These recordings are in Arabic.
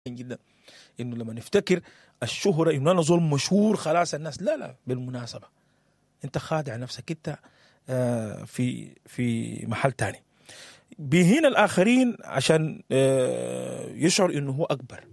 جدا انه لما نفتكر الشهرة انه انا ظلم مشهور خلاص الناس، لا بالمناسبة انت خادع نفسك، انت في محل تاني. بهنا الاخرين عشان يشعر انه هو اكبر.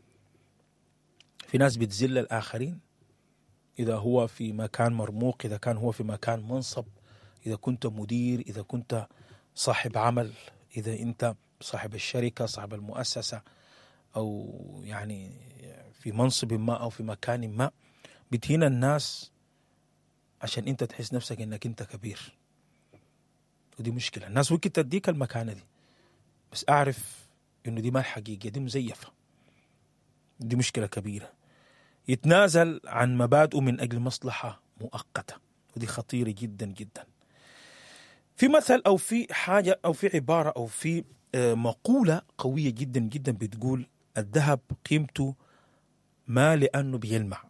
في ناس بتذل الاخرين اذا هو في مكان مرموق، اذا كان هو في مكان منصب، اذا كنت مدير، اذا كنت صاحب عمل، اذا انت صاحب الشركة، صاحب المؤسسة، أو يعني في منصب ما أو في مكان ما، بتهين الناس عشان أنت تحس نفسك إنك أنت كبير. ودي مشكلة. الناس ممكن تديك المكانة دي بس أعرف إنه دي ما الحقيقة، دي مزيفة. دي مشكلة كبيرة. يتنازل عن مبادئه من أجل مصلحة مؤقتة، ودي خطيرة جدا جدا. في مثل أو في حاجة أو في عبارة أو في مقولة قوية جدا جدا بتقول: الذهب قيمته ما لأنه بيلمع.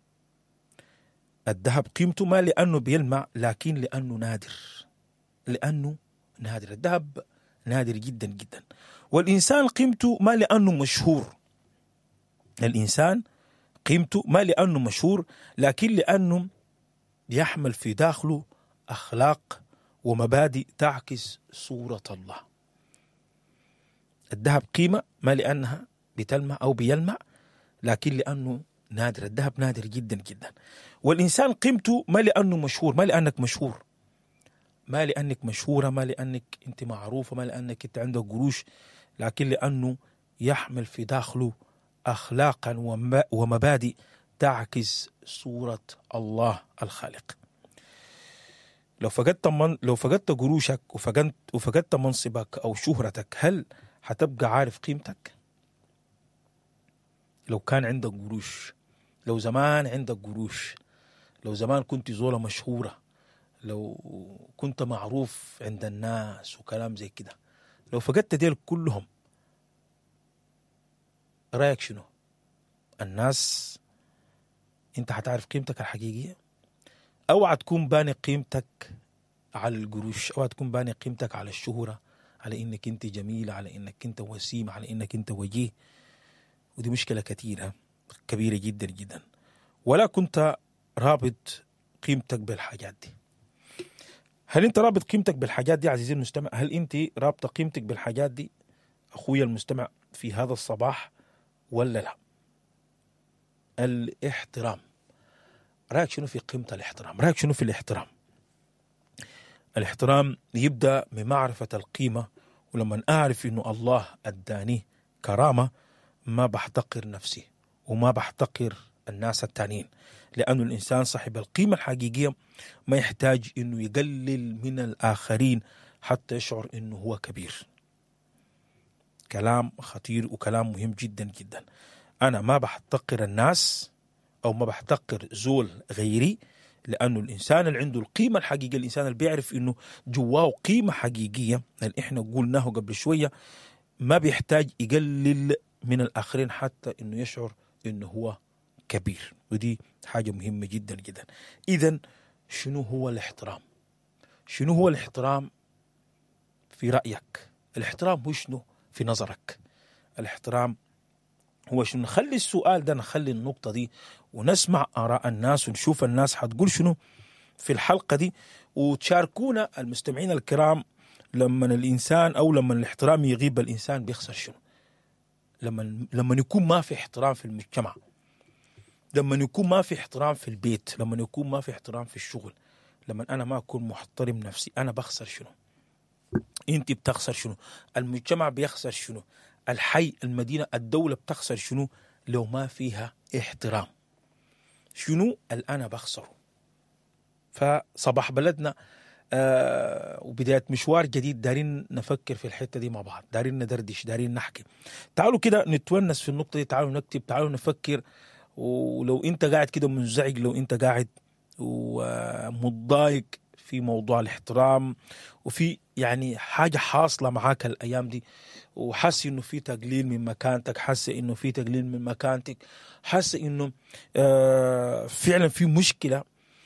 الذهب قيمته ما لأنه بيلمع، لكن لأنه نادر. لأنه نادر. الذهب نادر جدا جدا. والإنسان قيمته ما لأنه مشهور. الإنسان قيمته ما لأنه مشهور، لكن لأنه يحمل في داخله أخلاق ومبادئ تعكس صورة الله. الذهب قيمة ما لأنها بتلمع أو بيلمع، لكن لأنه نادر. الذهب نادر جدا جدا. والإنسان قيمته ما لأنه مشهور، ما لأنك مشهور، ما لأنك مشهورة، ما لأنك أنت معروفة، ما لأنك أنت عندك قروش، لكن لأنه يحمل في داخله أخلاقا ومبادئ تعكس صورة الله الخالق. لو فقدت قروشك وفقدت منصبك أو شهرتك، هل حتبقى عارف قيمتك؟ لو كان عندك قروش، لو زمان عندك قروش، لو زمان كنت زولة مشهورة، لو كنت معروف عند الناس وكلام زي كده، لو فقدت ديل كلهم، رأيك شنو؟ الناس انت حتعرف قيمتك الحقيقية؟ اوعى تكون باني قيمتك على القروش، اوعى تكون باني قيمتك على الشهرة، على انك انت جميلة، على انك انت وسيم، على انك انت وجيه. ودي مشكلة كبيرة جدا جدا. ولا كنت رابط قيمتك بالحاجات دي. هل انت رابط قيمتك بالحاجات دي عزيزي المستمع؟ هل انت رابطة قيمتك بالحاجات دي اخويا المستمع في هذا الصباح ولا لا؟ الاحترام، رأيك شنو في قيمة الاحترام؟ رأيك شنو في الاحترام؟ الاحترام يبدأ بمعرفة القيمة. ولما أعرف إنه الله أداني كرامة، ما بحتقر نفسي وما بحتقر الناس التانيين، لأنه الإنسان صاحب القيمة الحقيقية ما يحتاج إنه يقلل من الآخرين حتى يشعر إنه هو كبير. كلام خطير وكلام مهم جدا جدا. أنا ما بحتقر الناس أو ما بحتقر زول غيري، لأنه الإنسان اللي عنده القيمة الحقيقية، الإنسان اللي بيعرف إنه جواه قيمة حقيقية اللي إحنا قلناه قبل شوية، ما بيحتاج يقلل من الآخرين حتى إنه يشعر إنه هو كبير. ودي حاجة مهمة جدا جدا. إذن شنو هو الاحترام؟ شنو هو الاحترام في رأيك؟ الاحترام هو شنو في نظرك؟ الاحترام هو شنو؟ نخلي السؤال ده، نخلي النقطة دي ونسمع آراء الناس ونشوف الناس حتقول شنو في الحلقة دي، وتشاركونا المستمعين الكرام. لما الإنسان أو لما الاحترام يغيب الإنسان بيخسر شنو؟ لما يكون ما في احترام في المجتمع، لما يكون ما في احترام في البيت، لما يكون ما في احترام في الشغل، لما أنا ما أكون محترم نفسي، أنا بخسر شنو؟ أنت بتخسر شنو؟ المجتمع بيخسر شنو؟ الحي، المدينة، الدولة بتخسر شنو لو ما فيها احترام؟ شنو اللي أنا بخسره؟ فصباح بلدنا وبداية مشوار جديد، دارين نفكر في الحتة دي مع بعض، دارين ندردش، دارين نحكي. تعالوا كده نتونس في النقطة دي، تعالوا نكتب، تعالوا نفكر. ولو انت قاعد كده منزعج، لو انت قاعد ومتضايق في موضوع الاحترام، وفي يعني حاجة حاصلة معاك الأيام دي، وحاسس إنه في تقليل من مكانتك، حاسس إنه في تقليل من مكانتك، حاسس إنه فعلا في مشكلة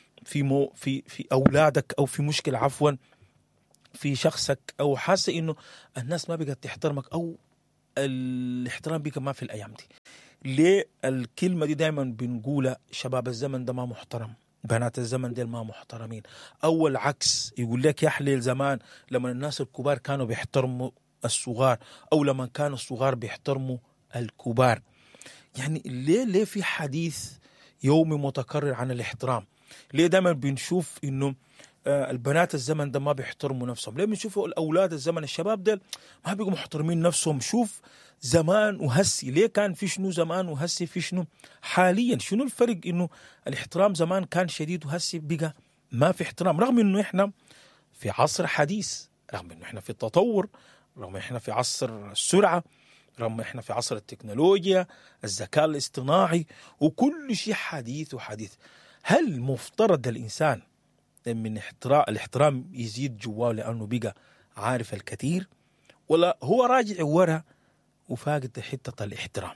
في أولادك، أو في مشكلة عفوا في شخصك، أو حاسس إنه الناس ما بقت تحترمك، أو الاحترام بقى ما في الأيام دي. ليه الكلمة دي دايما بنقولها؟ شباب الزمن ده ما محترم، بنات الزمن دي ما محترمين. أول عكس يقول لك يا حليل زمان لما الناس الكبار كانوا بيحترموا الصغار، أو لما كانوا الصغار بيحترموا الكبار. يعني ليه في حديث يومي متكرر عن الاحترام؟ ليه دايما بنشوف إنه البنات الزمن ده ما بيحترموا نفسهم؟ ليه بنشوفوا الأولاد الزمن الشباب ده ما بيقوا محترمين نفسهم؟ شوف زمان وهسي، ليه كان في شنو زمان وهسي في شنو حاليا؟ شنو الفرق؟ إنه الاحترام زمان كان شديد وهسي بقى ما في احترام، رغم إنه إحنا في عصر حديث، رغم إنه إحنا في التطور، رغم إحنا في عصر السرعة، رغم إحنا في عصر التكنولوجيا، الذكاء الاصطناعي، وكل شيء حديث وحديث. هل مفترض الإنسان من الاحترام يزيد جواه لأنه بقى عارف الكثير، ولا هو راجع ورا وفاقد حتة الاحترام؟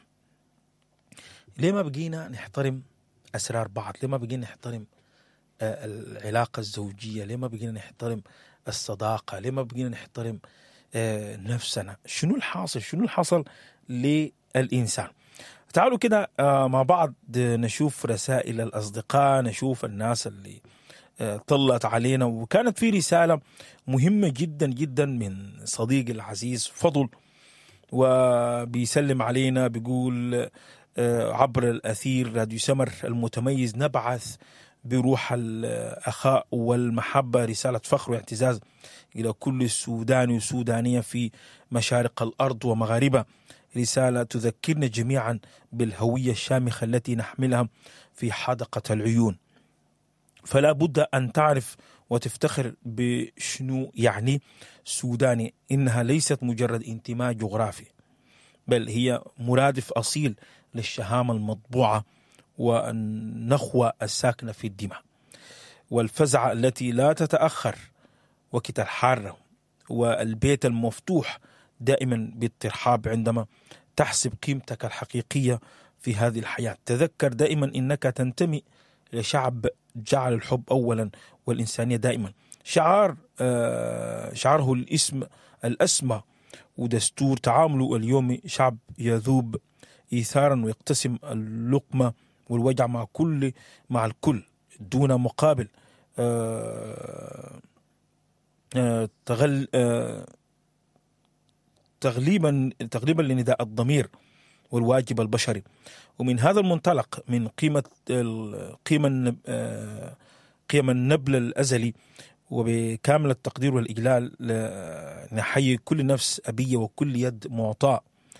ليه ما بقينا نحترم أسرار بعض؟ ليه ما بقينا نحترم العلاقة الزوجية؟ ليه ما بقينا نحترم الصداقة؟ ليه ما بقينا نحترم نفسنا؟ شنو الحاصل؟ شنو الحصل للإنسان؟ تعالوا كده مع بعض نشوف رسائل الأصدقاء، نشوف الناس اللي طلعت علينا. وكانت في رسالة مهمة جدا جدا من صديقي العزيز فضل، وبيسلم علينا بيقول عبر الأثير راديو سمر المتميز نبعث بروح الأخاء والمحبة رسالة فخر واعتزاز إلى كل سوداني وسودانية في مشارق الأرض ومغاربها، رسالة تذكرنا جميعا بالهوية الشامخة التي نحملها في حدقة العيون. فلا بد أن تعرف وتفتخر بشنو يعني سوداني. إنها ليست مجرد انتماء جغرافي، بل هي مرادف أصيل للشهامة المطبوعة والنخوة الساكنة في الدماء، والفزعة التي لا تتأخر وقت الحارة، والبيت المفتوح دائما بالترحاب عندما تحسب قيمتك الحقيقية في هذه الحياة. تذكر دائما إنك تنتمي لشعب جعل الحب أولا والإنسانية دائما شعاره الاسم الأسمى ودستور تعامله اليومي. شعب يذوب إيثارا ويقتسم اللقمة والوجع مع الكل دون مقابل، تغليبا لنداء الضمير والواجب البشري. ومن هذا المنطلق من قيم النبل الأزلي وبكامل التقدير والإجلال نحيي كل نفس أبية وكل يد معطاء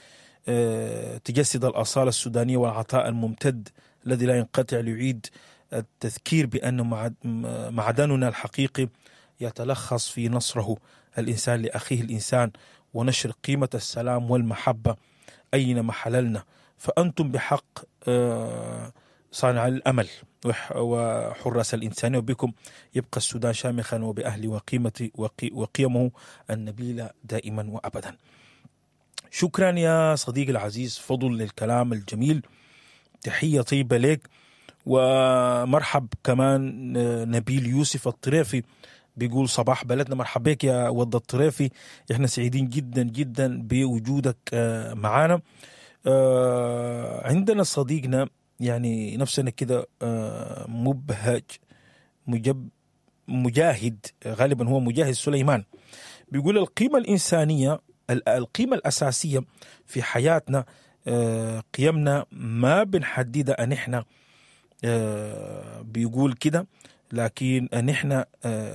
تجسد الأصالة السودانية والعطاء الممتد الذي لا ينقطع، ليعيد التذكير بأن معدننا الحقيقي يتلخص في نصره الإنسان لأخيه الإنسان ونشر قيمة السلام والمحبة أينما حللنا. فأنتم بحق صانع الأمل وحراس الإنسانية، وبكم يبقى السودان شامخا وبأهله وقيمه النبيلة دائما وأبدا. شكرا يا صديقي العزيز فضل للكلام الجميل، تحية طيبة لك. ومرحب كمان نبيل يوسف الطريفي بيقول صباح بلدنا، مرحب بك يا ود الطريفي، احنا سعيدين جدا جدا بوجودك معنا. عندنا صديقنا يعني نفسنا كده مجاهد، غالبا هو مجاهد سليمان، بيقول القيمة الإنسانية القيمة الأساسية في حياتنا قيمنا ما بنحددها نحن، بيقول كده، لكن نحن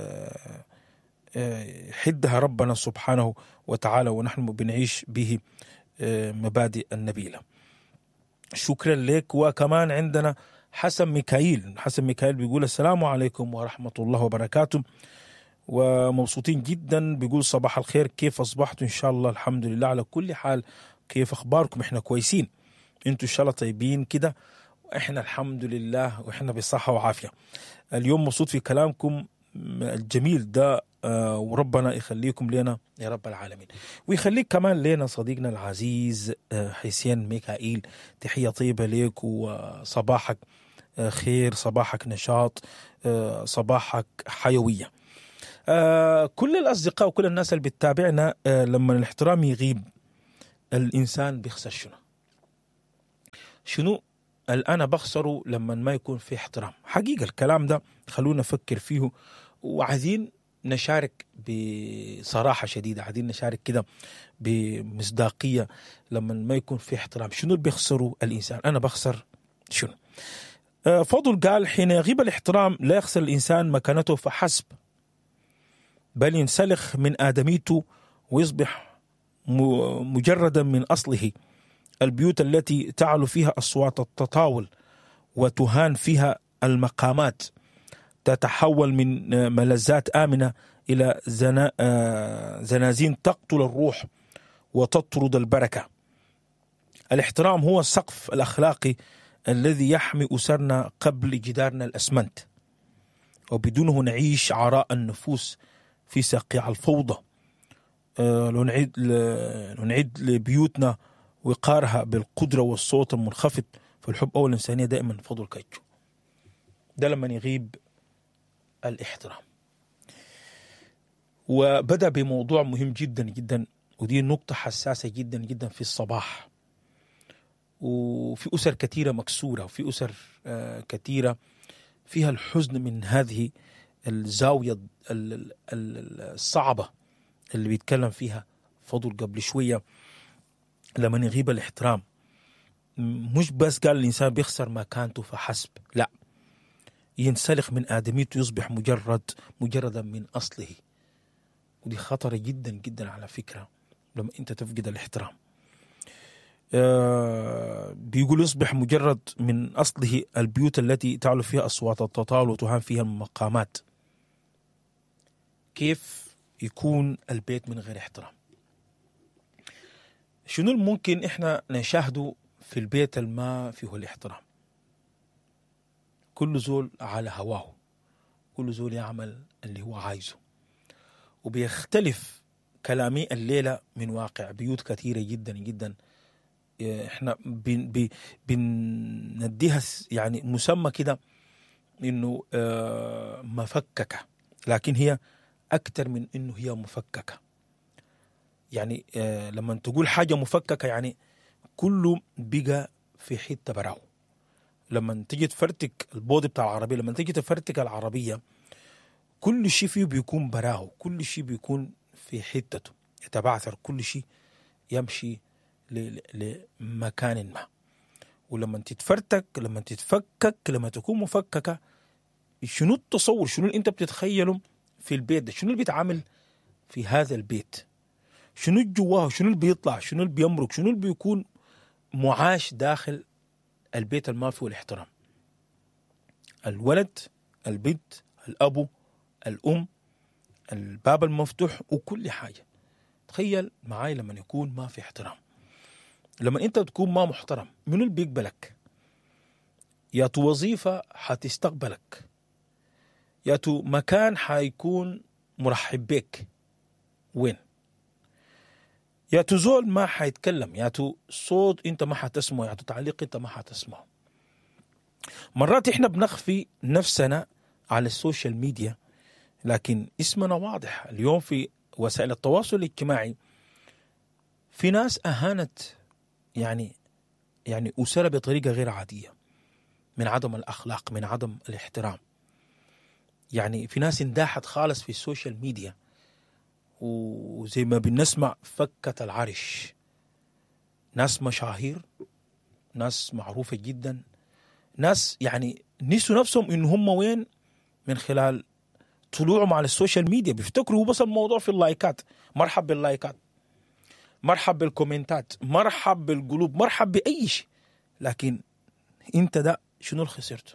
حدها ربنا سبحانه وتعالى ونحن بنعيش به مبادئ النبيلة. شكرا لك. وكمان عندنا حسن ميكائيل بيقول السلام عليكم ورحمة الله وبركاته، ومبسوطين جدا. بيقول صباح الخير، كيف أصبحتوا؟ إن شاء الله الحمد لله على كل حال. كيف أخباركم؟ إحنا كويسين، أنتوا إن شاء الله طيبين كده، وإحنا الحمد لله وإحنا بصحة وعافية. اليوم مبسوط في كلامكم الجميل ده، وربنا يخليكم لنا يا رب العالمين، ويخليك كمان لنا صديقنا العزيز حسين ميكائيل. تحية طيبة لك، وصباحك خير، صباحك نشاط، صباحك حيوية. كل الأصدقاء وكل الناس اللي بتتابعنا، لما الاحترام يغيب الإنسان بيخسر شنو الأنا بخسره لما ما يكون في احترام. حقيقة الكلام ده خلونا نفكر فيه، وعايزين نشارك بصراحة شديدة، عايزين نشارك كده بمصداقية. لما ما يكون في احترام شنو اللي بيخسره الإنسان؟ أنا بخسر شنو؟ فضل قال: حين يغيب الاحترام لا يخسر الإنسان مكانته فحسب، بل ينسلخ من آدميته ويصبح مجردا من أصله. البيوت التي تعلو فيها أصوات التطاول وتهان فيها المقامات تتحول من ملذات آمنة إلى زنازين تقتل الروح وتطرد البركة. الاحترام هو السقف الأخلاقي الذي يحمي أسرنا قبل جدارنا الأسمنت، وبدونه نعيش عراء النفوس في صقيع الفوضى. لو نعيد لبيوتنا وقارها بالقدرة والصوت المنخفض، فالحب أو الإنسانية دائما فضل كيتشو. ده لما يغيب الاحترام. وبدأ بموضوع مهم جدا جدا، ودي نقطة حساسة جدا جدا في الصباح، وفي أسر كثيرة مكسورة، وفي أسر كثيرة فيها الحزن من هذه الزاوية الصعبة اللي بيتكلم فيها فضل قبل شوية. لما يغيب الاحترام مش بس قال الإنسان بيخسر مكانته فحسب، لا، ينسلخ من آدميته، يصبح مجردا من أصله. ودي خطرة جدا جدا على فكرة لما أنت تفقد الاحترام. بيقول يصبح مجرد من أصله البيوت التي تعلو فيها أصوات التطاول وتهان فيها المقامات. كيف يكون البيت من غير احترام؟ شنو الممكن إحنا نشاهده في البيت الما فيه الاحترام؟ كل زول على هواه، كل زول يعمل اللي هو عايزه، وبيختلف كلامي الليلة من واقع بيوت كثيرة جدا جدا. احنا بنديها يعني مسمى كده انه مفككة، لكن هي اكتر من انه هي مفككة. يعني لما تقول حاجة مفككة يعني كله بقى في حتة براو. لما تيجي تفرتك البودي بتاع العربية، لما تيجي تفرتك العربية كل شيء فيه بيكون براو، كل شيء بيكون في حتته، يتبعثر كل شيء يمشي لمكان ما. ولما تتفرتك، لما تتفكك، لما تكون مفككة، شنو التصور، شنو اللي انت بتتخيله في البيت ده؟ شنو اللي بيتعامل في هذا البيت؟ شنو جواه؟ شنو اللي بيطلع؟ شنو اللي بيمرق؟ شنو اللي بيكون معاش داخل البيت الما فيه الاحترام؟ الولد، البنت، الأبو، الأم، الباب المفتوح، وكل حاجة. تخيل معاي لما يكون ما في احترام، لما انت تكون ما محترم، منو اللي بيقبلك؟ يا تو وظيفة حتستقبلك، يا تو مكان حيكون مرحب بك، وين؟ يا تو زول ما حيتكلم، يا تو صوت انت ما حتسمعه، يا تو تعليق انت ما حتسمعه. مرات احنا بنخفي نفسنا على السوشيال ميديا، لكن اسمنا واضح. اليوم في وسائل التواصل الاجتماعي في ناس أهانت يعني أسرة بطريقة غير عادية، من عدم الأخلاق، من عدم الاحترام. يعني في ناس انداحت خالص في السوشيال ميديا، وزي ما بنسمع فكت العرش. ناس مشاهير، ناس معروفة جدا، ناس يعني نسوا نفسهم إن هم وين من خلال طلوعهم على السوشيال ميديا. بيفتكروا بس الموضوع في اللايكات. مرحب باللايكات، مرحب بالكومنتات، مرحب بالقلوب، مرحب بأي شيء، لكن انت ده شنو اللي خسرته؟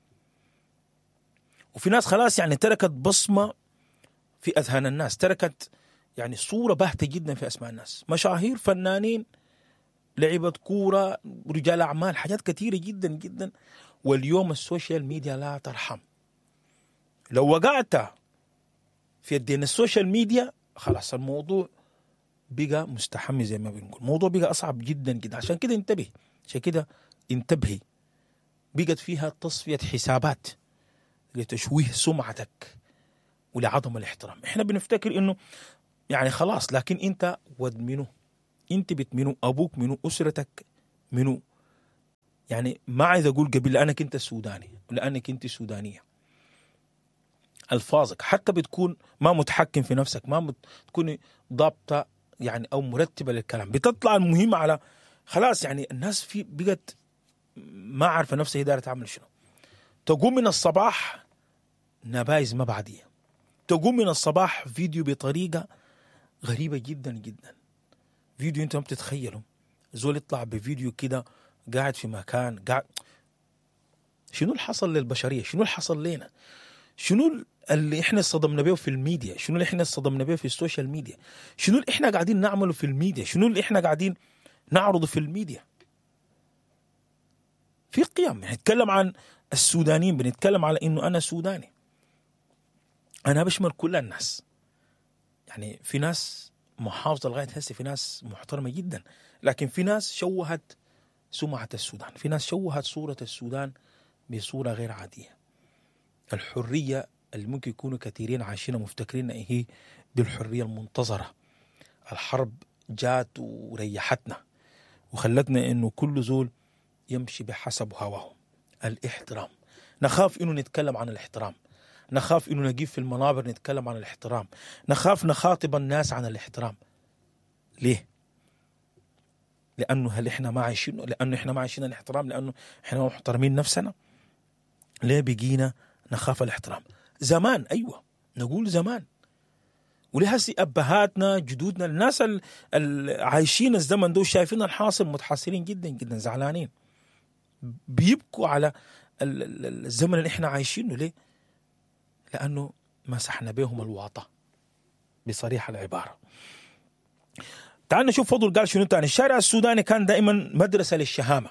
وفي ناس خلاص يعني تركت بصمة في أذهان الناس، تركت يعني صورة باهتة جدا في أسماء الناس، مشاهير، فنانين، لعبة كورة، رجال أعمال، حاجات كثيرة جدا جدا. واليوم السوشيال ميديا لا ترحم. لو وقعت في يدين السوشيال ميديا خلاص الموضوع بقى مستحمي، زي ما بنقول الموضوع بقى أصعب جدا جدا. عشان كده انتبه، عشان كده انتبهي. بقت فيها تصفية حسابات لتشويه سمعتك ولعدم الاحترام. احنا بنفتكر انه يعني خلاص، لكن انت ود منه انت بنت منو، ابوك منو، اسرتك منو. يعني ما عايز اقول قبل لانك انت سوداني لانك انت سودانيه. الفاظك حتى بتكون ما متحكم في نفسك، ما تكوني ضابطه يعني او مرتبه للكلام، بتطلع المهم على خلاص. يعني الناس في بقت ما عارفه نفسها هي دايره تعمل شنو. تقوم من الصباح نبايز ما بعديه، تقوم من الصباح فيديو بطريقه غريبه جدا جدا، فيديو انت ما بتتخيله. زول يطلع بفيديو كده قاعد في مكان قاعد. شنو اللي حصل للبشريه؟ شنو اللي حصل لنا؟ شنو اللي احنا صدمنا به في الميديا؟ شنو اللي احنا صدمنا به في السوشيال ميديا؟ شنو اللي احنا قاعدين نعمله في الميديا؟ شنو اللي احنا قاعدين نعرضه في الميديا؟ في قيم. نتكلم عن السودانيين، بنتكلم على انه انا سوداني، انا بشمل كل الناس. يعني في ناس محافظه لغايه هسه، في ناس محترمه جدا، لكن في ناس شوهت سمعه السودان، في ناس شوهت صوره السودان بصوره غير عاديه. الحريه اللي ممكن يكونوا كثيرين عايشين مفتكرين هي دي الحريه المنتظره. الحرب جات وريحتنا وخلتنا انه كل زول يمشي بحسب هواه. الاحترام، نخاف انه نتكلم عن الاحترام، نخاف انه نجيب في المنابر نتكلم عن الاحترام، نخاف نخاطب الناس عن الاحترام. ليه؟ لانه هل احنا ما عايشين؟ لانه احنا ما عايشين الاحترام؟ لانه احنا ما محترمين نفسنا؟ ليه بقينا نخاف الاحترام؟ زمان ايوه نقول زمان، ولهسي ابهاتنا جدودنا الناس عايشين الزمن ده شايفين الحاصل متحسرين جدا جدا، زعلانين، بيبكوا على الزمن اللي احنا عايشينه. ليه؟ لانه مسحنا بهم الواطه بصريح العباره. تعال نشوف فضل قال شنو تاني. الشارع السوداني كان دائما مدرسه للشهامه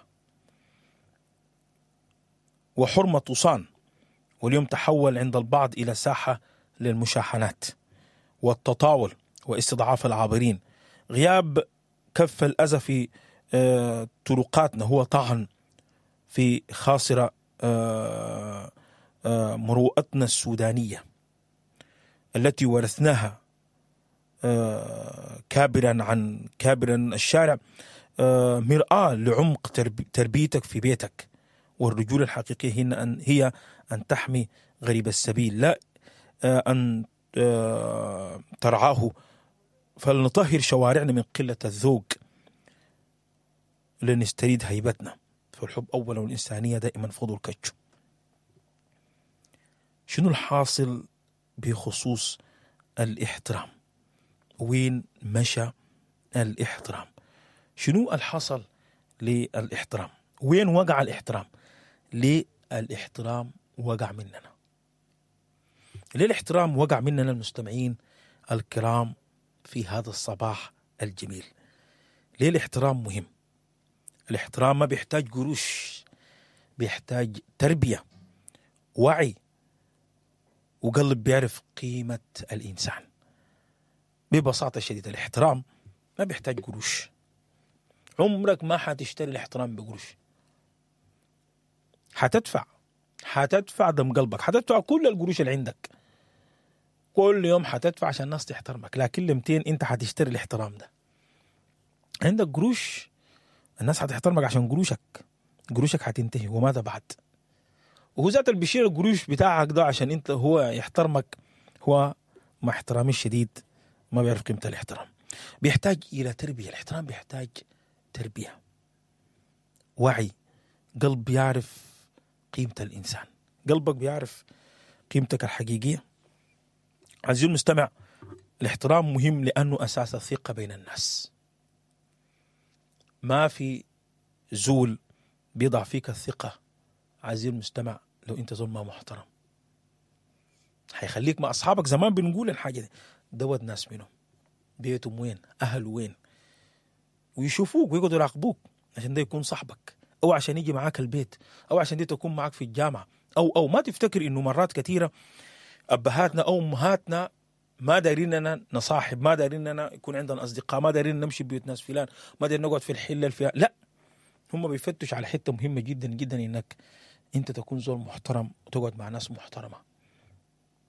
وحرمه تصان، واليوم تحول عند البعض الى ساحه للمشاحنات والتطاول واستضعاف العابرين. غياب كف الأذى في طرقاتنا هو طعن في خاصرة مروءتنا السودانية التي ورثناها كابرا عن كابرا. الشارع مرآة لعمق تربيتك في بيتك، والرجولة الحقيقية هي أن تحمي غريب السبيل، لا أن ترعاه. فلنطهر شوارعنا من قلة الذوق لنستريد هيبتنا، فالحب أولا والإنسانية دائما فضل كتشو. شنو الحاصل بخصوص الاحترام؟ وين مشى الاحترام؟ شنو الحصل للاحترام؟ وين وقع الاحترام؟ ليه الاحترام وقع مننا؟ ليه الاحترام وقع مننا المستمعين الكرام في هذا الصباح الجميل؟ ليه الاحترام مهم؟ الاحترام ما بيحتاج قروش، بيحتاج تربية، وعي، وقلب بيعرف قيمة الإنسان. ببساطة شديدة الاحترام ما بيحتاج قروش. عمرك ما حتشتري الاحترام بقروش. حتدفع دم قلبك، حتدفع كل القروش اللي عندك، كل يوم حتدفع عشان الناس تحترمك، لكن لمتين انت حتشتري الاحترام ده؟ عندك قروش الناس حتحترمك عشان قروشك حتنتهي، وماذا بعد؟ وهو ذات اللي بيشيل القروش بتاعك ده عشان انت هو يحترمك، هو مع احترامي الشديد ما بيعرف قيمة الاحترام. بيحتاج إلى تربية. الاحترام بيحتاج تربية، وعي، قلب بيعرف قيمة الإنسان، قلبك بيعرف قيمتك الحقيقية. عزيزي المستمع، الاحترام مهم لأنه أساس الثقة بين الناس. ما في زول بيضع فيك الثقة عزيزي المستمع لو أنت زول ما محترم. حيخليك مع أصحابك. زمان بنقول الحاجة دي، دوت ناس منهم بيتهم وين، أهل وين، ويشوفوك ويقعدوا يراقبوك عشان ده يكون صاحبك، أو عشان يجي معاك البيت، أو عشان دي تكون معاك في الجامعة، أو ما تفتكر إنه مرات كثيرة أبهاتنا أو أمهاتنا ما داريننا نصاحب، ما داريننا يكون عندنا أصدقاء، ما دارين نمشي بيوت ناس فلان، ما دارين نقعد في الحلة الفلان. لا، هم بيفتش على حتة مهمة جدا جدا، إنك أنت تكون زول محترم وتقعد مع ناس محترمة.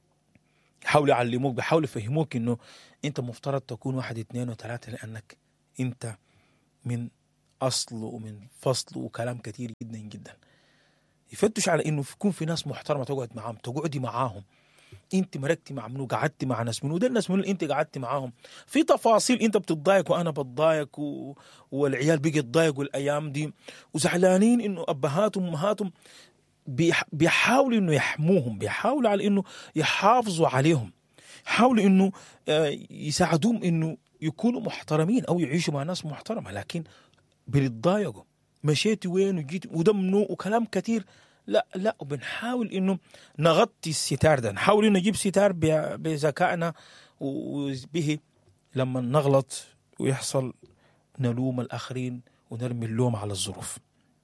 يحاولوا يعلموك، بيحاولوا يفهموك إنه أنت مفترض تكون 1 2 3 لأنك أنت من أصل ومن فصل وكلام كثير جدا جدا. يفتش على إنه يكون في ناس محترمة تقعد معاهم، تقعدي معاهم. انت مركتي مع منو، قعدتي مع ناس منو، ده الناس منو اللي انت قعدتي معاهم. في تفاصيل انت بتتضايق وانا بتضايق والعيال بيجي يتضايقوا الايام دي وزعلانين انه ابهاتهم وامهاتهم بيحاولوا انه يحموهم، بيحاولوا على انه يحافظوا عليهم، يحاولوا انه يساعدوهم انه يكونوا محترمين او يعيشوا مع ناس محترمة، لكن بيتضايقوا. مشيتي وين وجيت وده منو وكلام كتير. لا لا، وبنحاول انه نغطي الستار ده، نحاول انه نجيب ستار بذكائنا، وبه لما نغلط ويحصل نلوم الاخرين ونرمي اللوم على الظروف.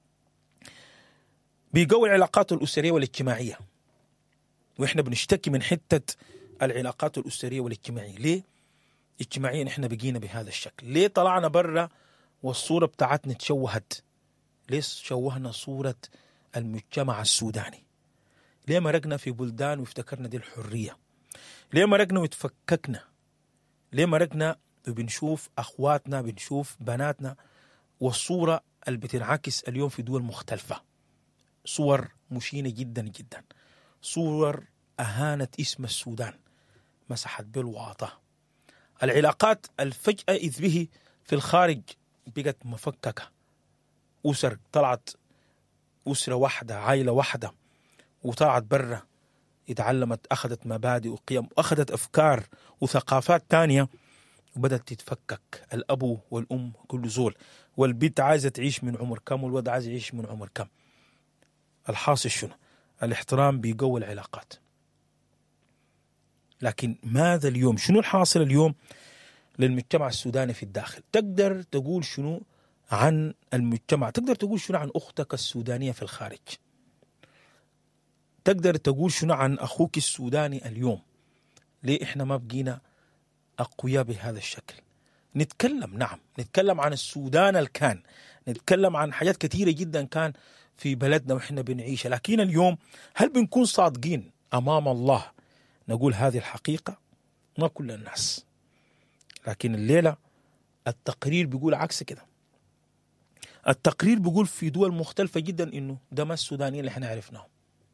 بيقوي العلاقات الاسريه والاجتماعيه، واحنا بنشتكي من حته العلاقات الاسريه والاجتماعيه. ليه اجتماعيا احنا بقينا بهذا الشكل؟ ليه طلعنا برا والصوره بتاعتنا تشوهت؟ ليه شوهنا صوره المجتمع السوداني؟ ليه مرقنا في بلدان وافتكرنا دي الحرية؟ ليه مرقنا وتفككنا؟ ليه مرقنا وبنشوف أخواتنا، بنشوف بناتنا، والصورة اللي بتنعكس اليوم في دول مختلفة صور مشينة جدا جدا، صور أهانت اسم السودان، مسحت بالواطة. العلاقات الفجأة إذ به في الخارج بقت مفككة، أسر طلعت أسرة واحدة، عائلة واحدة، وطلعت برا اتعلمت، أخذت مبادئ وقيم، أخذت أفكار وثقافات تانية، وبدأت تتفكك. الأب والأم كل زول، والبنت عايزة تعيش من عمر كم والولد عايز يعيش من عمر كم. الحاصل شنو؟ الاحترام بيقوي العلاقات. لكن ماذا اليوم؟ شنو الحاصل اليوم للمجتمع السوداني في الداخل؟ تقدر تقول شنو عن المجتمع؟ تقدر تقول شنو عن أختك السودانية في الخارج؟ تقدر تقول شنو عن أخوك السوداني اليوم؟ ليه إحنا ما بقينا أقوياء بهذا الشكل؟ نتكلم، نعم نتكلم عن السودان الكان، نتكلم عن حاجات كثيرة جدا كان في بلدنا وإحنا بنعيشها، لكن اليوم هل بنكون صادقين أمام الله نقول هذه الحقيقة؟ ما كل الناس، لكن الليلة التقرير بيقول عكس كده. التقرير بيقول في دول مختلفة جدا إنه ده ما السودانيين اللي إحنا عرفناهم،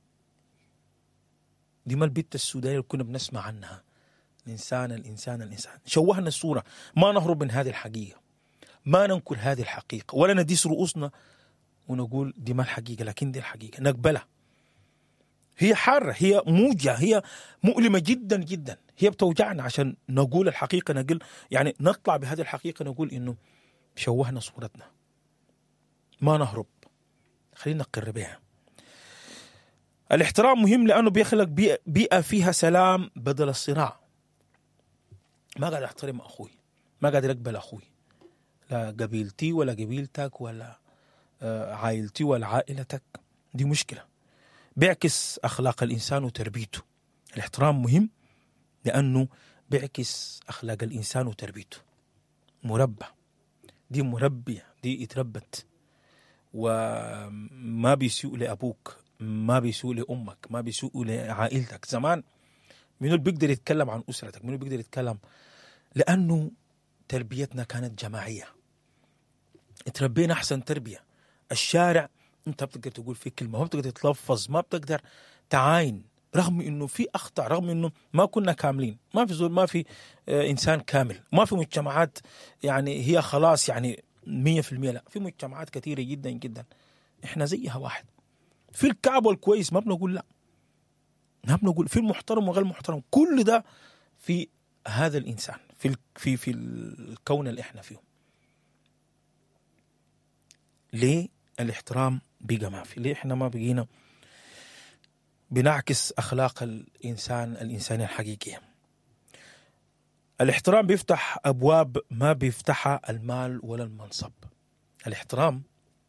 دي ما البت السودانية اللي كنا بنسمع عنها. الإنسان شوهنا الصورة. ما نهرب من هذه الحقيقة، ما ننكر هذه الحقيقة، ولا نديس رؤوسنا ونقول دي ما الحقيقة، لكن دي الحقيقة نقبلها. هي حارة، هي موجة، هي مؤلمة جدا جدا، هي بتوجعنا عشان نقول الحقيقة، نقول يعني نطلع بهذه الحقيقة، نقول إنه شوهنا صورتنا. ما نهرب، خلينا نقر بها. الاحترام مهم لأنه بيخلق بيئة فيها سلام بدل الصراع. ما قاعد أحترم أخوي، ما قاعد أقبل أخوي، لا قبيلتي ولا قبيلتك ولا عائلتي ولا عائلتك، دي مشكلة. بيعكس أخلاق الإنسان وتربيته. الاحترام مهم لأنه بيعكس أخلاق الإنسان وتربيته. مربى، دي مربية، دي اتربت وما بيسوء لأبوك، ما بيسوء لأمك، ما بيسوء لعائلتك. زمان منو اللي بيقدر يتكلم عن أسرتك؟ منو بيقدر يتكلم؟ لأنه تربيتنا كانت جماعية، اتربينا أحسن تربية. الشارع أنت بتقدر تقول فيه كلمة، ما بتقدر تتلفظ، ما بتقدر تعاين، رغم إنه في أخطاء، رغم إنه ما كنا كاملين، ما في زول، ما في إنسان كامل، ما في مجتمعات يعني هي خلاص يعني 100%. لا، في مجتمعات كثيرة جدا جدا إحنا زيها واحد. في الكعب والكويس ما بنقول لا، ما بنقول في المحترم وغير المحترم، كل ده في هذا الإنسان، في الكون اللي إحنا فيه. ليه الاحترام بقى ما في؟ ليه إحنا ما بقينا بنعكس أخلاق الإنسانية الحقيقية؟ الاحترام بيفتح أبواب ما بيفتحها المال ولا المنصب. الاحترام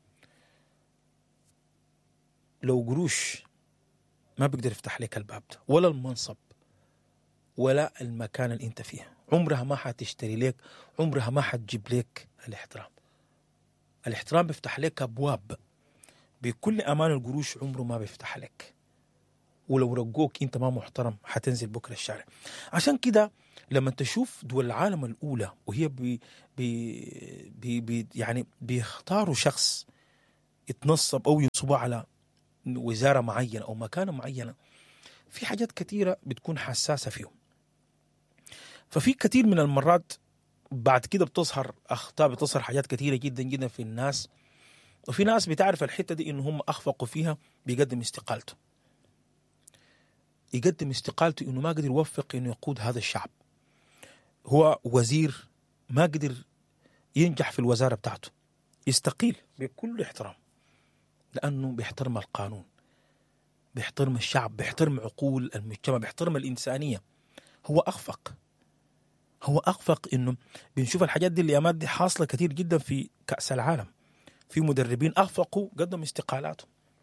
لو قروش ما بيقدر يفتح لك الباب ده، ولا المنصب ولا المكان اللي انت فيه، عمرها ما حتشتري لك، عمرها ما حتجيب لك الاحترام. الاحترام بيفتح لك أبواب بكل أمان، القروش عمره ما بيفتح لك. ولو رقوك انت ما محترم حتنزل بكره الشارع. عشان كده لما تشوف دول العالم الاولى وهي يعني بيختاروا شخص يتنصب او ينصبوا على وزاره معينه او مكانه معينه، في حاجات كثيره بتكون حساسه فيهم. ففي كثير من المرات بعد كده بتظهر اخطاء، بتظهر حاجات كثيره جدا جدا في الناس، وفي ناس بتعرف الحته دي ان هم اخفقوا فيها بيقدم استقالته. يقدم استقالته انه ما قدر يوفق انه يقود هذا الشعب. هو وزير ما قدر ينجح في الوزاره بتاعته، يستقيل بكل احترام، لانه بيحترم القانون، بيحترم الشعب، بيحترم عقول المجتمع، بيحترم الانسانيه. هو اخفق انه بنشوف الحاجات دي الايامات دي حاصله كثير جدا في كاس العالم. في مدربين اخفقوا قدموا استقالاتهم.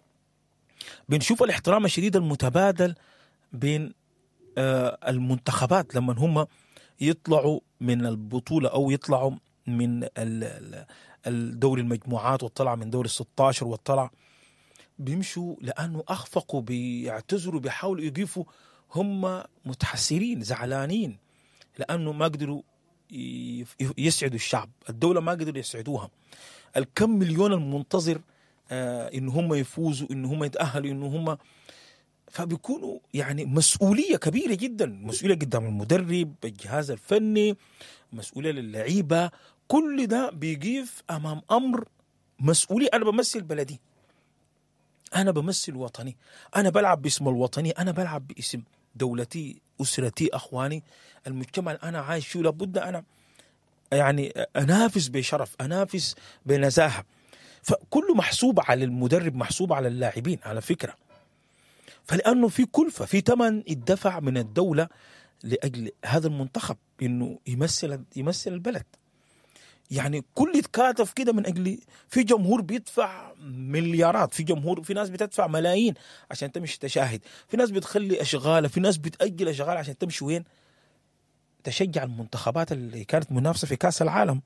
بنشوف الاحترام الشديد المتبادل بين المنتخبات لما هم يطلعوا من البطولة أو يطلعوا من الدوري المجموعات وطلع من دوري 16 وطلع، بيمشوا لأنه أخفقوا، بيعتذروا، بيحاولوا يقفوا، هم متحسرين زعلانين لأنه ما قدروا يسعدوا الشعب، الدولة ما قدروا يسعدوها. الكم مليون المنتظر إن هم يفوزوا، إن هم يتأهلوا، إن هم، فبيكونوا يعني مسؤولية كبيرة جدا، مسؤولية قدام المدرب، الجهاز الفني، مسؤولية للعيبة، كل ده بيقيف أمام أمر مسؤولية. أنا بمثل بلدي، أنا بمثل وطني، أنا بلعب باسم الوطني، أنا بلعب باسم دولتي، أسرتي، أخواني، المجتمع اللي أنا عايش فيه. لابد أنا يعني أنافس بشرف، أنافس بنزاهة. فكله محسوب على المدرب، محسوب على اللاعبين على فكرة. فلأنه في كلفة، في ثمن الدفع من الدولة لأجل هذا المنتخب إنه يمثل البلد. يعني كل يتكاتف كده من أجل، في جمهور بيدفع مليارات، في جمهور، في ناس بتدفع ملايين عشان تمشي تشاهد، في ناس بتخلي أشغال، في ناس بتأجل أشغال عشان تمشي وين؟ تشجع المنتخبات اللي كانت منافسة في كأس العالم.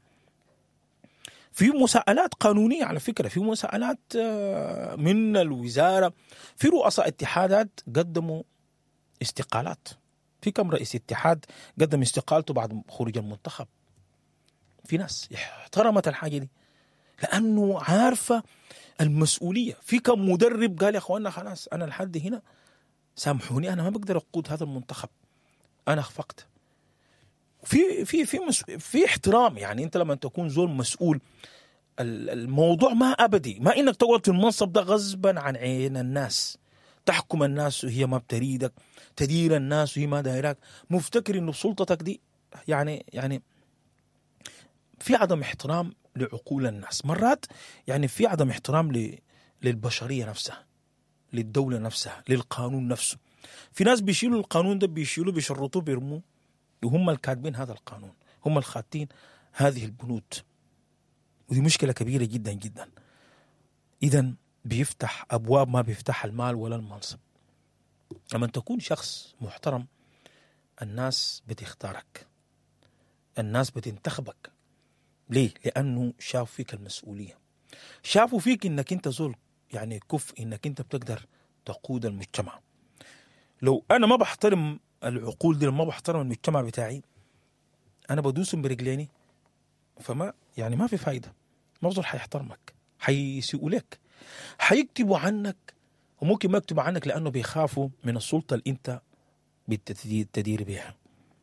في مساءلات قانونية على فكرة، في مساءلات من الوزارة، في رؤساء اتحادات قدموا استقالات. في كم رئيس اتحاد قدم استقالته بعد خروج المنتخب. في ناس احترمت الحاجة دي لأنه عارفة المسؤولية. في كم مدرب قال يا أخوانا خلاص أنا لحد هنا، سامحوني، أنا ما بقدر أقود هذا المنتخب، أنا أخفقت. في احترام. يعني أنت لما تكون زول مسؤول، الموضوع ما أبدي، ما إنك تقعد في المنصب ده غصبا عن عين الناس، تحكم الناس وهي ما بتريدك، تدير الناس وهي ما دايراك، مفتكر إنه بسلطتك دي يعني في عدم احترام لعقول الناس مرات. يعني في عدم احترام للبشرية نفسها، للدولة نفسها، للقانون نفسه. في ناس بيشيلوا القانون ده، بيشرطوه، بيرموه، وهم الكاتبين هذا القانون، هم الخاتين هذه البنود. ودي مشكلة كبيرة جدا جدا. إذن بيفتح أبواب ما بيفتح المال ولا المنصب. لما تكون شخص محترم، الناس بتختارك، الناس بتنتخبك. ليه؟ لأنه شاف فيك المسؤولية، شافوا فيك إنك أنت زول يعني كفء، إنك أنت بتقدر تقود المجتمع. لو أنا ما بحترم العقول دي، ما بحترم المجتمع بتاعي، أنا بدوسهم برجليني، فما يعني ما في فايدة. ما زول حيحترمك، حيسيئوا لك، حيكتبوا عنك، وممكن ما يكتبوا عنك لأنه بيخافوا من السلطة اللي أنت بتدير بها.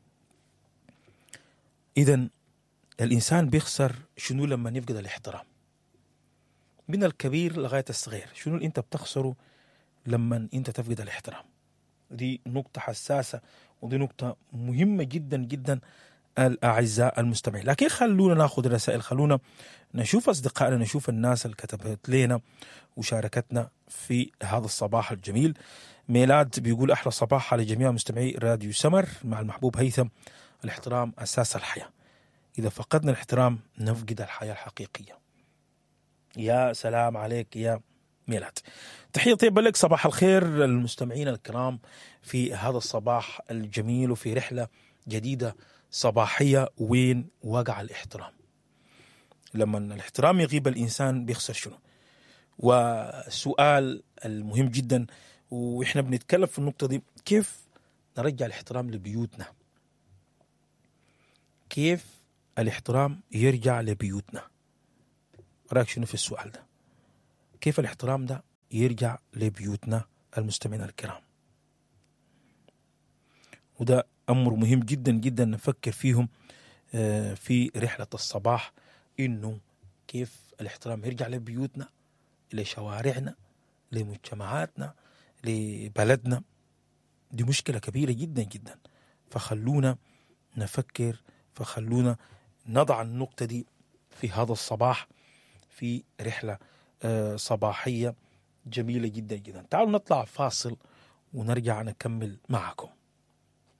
إذن الإنسان بيخسر شنو لما يفقد الاحترام؟ من الكبير لغاية الصغير، شنو اللي أنت بتخسره لما أنت تفقد الاحترام؟ دي نقطة حساسة، ودي نقطة مهمة جدا جدا الأعزاء المستمعين. لكن خلونا ناخذ الرسائل، خلونا نشوف أصدقائنا، نشوف الناس اللي كتبت لنا وشاركتنا في هذا الصباح الجميل. ميلاد بيقول أحلى صباح على جميع مستمعي راديو سمر مع المحبوب هيثم. الاحترام أساس الحياة، إذا فقدنا الاحترام نفقد الحياة الحقيقية. يا سلام عليك يا ميلاد. تحية طيبة لك، صباح الخير المستمعين الكرام في هذا الصباح الجميل وفي رحلة جديدة صباحية. وين وقع الاحترام؟ لما الاحترام يغيب الإنسان بيخسر شنو؟ والسؤال المهم جدا، وإحنا بنتكلم في النقطة دي كيف نرجع الاحترام لبيوتنا، كيف الاحترام يرجع لبيوتنا. رأيك شنو في السؤال ده؟ كيف الاحترام ده يرجع لبيوتنا المستمعين الكرام؟ وده أمر مهم جدا جدا نفكر فيهم في رحلة الصباح، إنه كيف الاحترام يرجع لبيوتنا، لشوارعنا، لمجتمعاتنا، لبلدنا. دي مشكلة كبيرة جدا جدا. فخلونا نفكر، فخلونا نضع النقطة دي في هذا الصباح في رحلة صباحية جميلة جدا جدا. تعالوا نطلع فاصل ونرجع نكمل معكم.